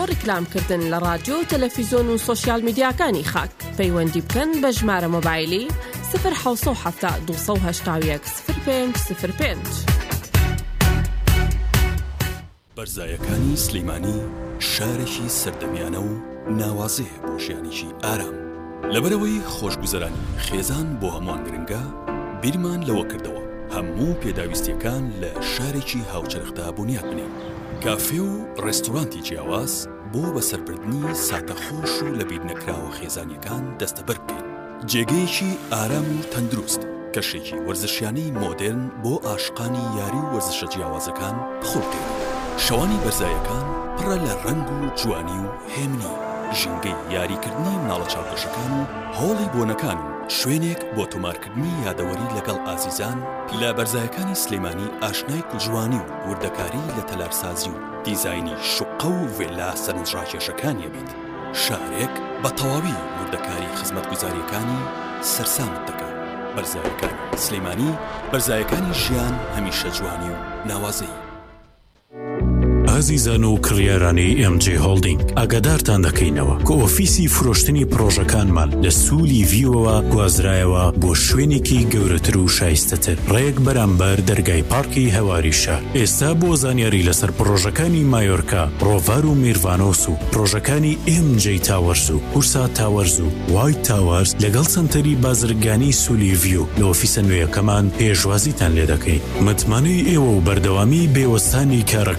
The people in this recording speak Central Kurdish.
بۆ ڕیکلامکردن لە رادیۆ و تەلەڤیزۆن و سۆشیال میدیاکانی خاک پەیوەندی بکەن بە ژمارە مۆبایلی 070 281 0505. بەرزایەکانی سلەیمانی شارێکی سەردەمیانە و ناوازەیە بۆ ژیانێکی ئارام. لەبەرەوەی خۆشگوزەرانی خێزان بۆ هەمووان گرنگە، بیرمان لەوە کردەوە هەموو پێداویستیەکان لە شارێکی هاوچەرخدا بنیاد بنێن. کافێ و ڕێستۆرانتی جیاواز بۆ بەسەربردنی ساتەخۆش و لە بیر نەکراوە خێزانیەکان دەستەبەر بکەین. جێگەیەکی ئارام و تەندروست، کەشێکی وەرزشیانەی مۆدرن بۆ عاشقانی یاری و وەرزشە جیاوازەکان بخۆڵکەین. شەوانی بەرزایەکان پڕە لە ڕەنگ و جوانی و هێمنی، ژینگەی یاریکردنی مناڵە چاوکەشەکان و هۆڵی بۆنەکان و شوێنێک بۆ تۆمارکردنی یادەوەری لەگەڵ ئازیزان. لە بەرزایەکانی سلەیمانی ئاشنای کوژوانی و وردەکاری لە تەلارسازی و دیزاینی شوقە و ڤێلا سەرنجڕاکێشەکانیە بێت. شارێک بە تەواوی وردەکاری خزمەتگوزاریەکانی سەرسامت دەکات. بەرزایەکانی سلەیمانی، بەرزایەکانی ژیان هەمیشە جوانی و ناوازەیی. ئازیزان و کڕیارانی MJ هۆڵدینگ، ئاگادارتان دەکەینەوە کە ئۆفیسی فرۆشتنی پرۆژەکانمان لە سوولی ڤیوەوە گوازرایەوە بۆ شوێنێکی گەورەتر و شایستەتر ڕێک بەرامبەر دەرگای پارکی هەواری شار. ئێستا بۆ زانیاری لەسەر پرۆژەکانی مایۆرکا، ڕۆڤار و میرڤانۆس و پرۆژەکانی MJ تاوەرز و هورسا تاوەرز و وایت تاوەرز لەگەڵ سنتەری بازرگانی سوولی ڤیو لە ئۆفیسە نوێیەکەمان پێشوازیتان لێ دەکەین. متمانەی ئێوە و بەردەوامی بێوەستانی کارەکە